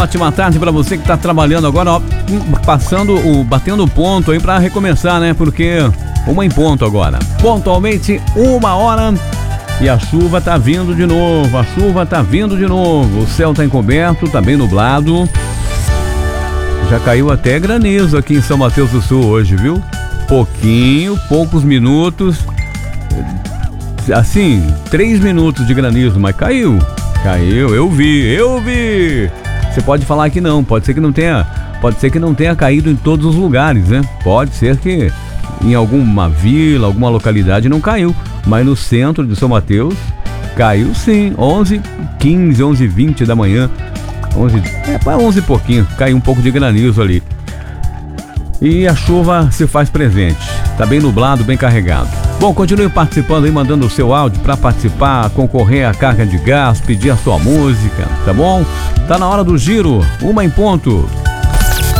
ótima tarde para você que tá trabalhando agora, ó, batendo ponto aí para recomeçar, né? Porque 1 em ponto agora. Pontualmente 1h e a chuva tá vindo de novo. O céu tá encoberto, tá bem nublado. Já caiu até granizo aqui em São Mateus do Sul hoje, viu? Poucos minutos. Assim, 3 minutos de granizo, mas caiu, eu vi. Você pode falar que não, pode ser que não tenha caído em todos os lugares, né? Pode ser que em alguma vila, alguma localidade não caiu, mas no centro de São Mateus caiu sim, 11h15, 11h20 da manhã, 11 e pouquinho, caiu um pouco de granizo ali. E a chuva se faz presente, tá bem nublado, bem carregado. Bom, continue participando aí, mandando o seu áudio para participar, concorrer à carga de gás, pedir a sua música, tá bom? Tá na hora do giro, 1 em ponto.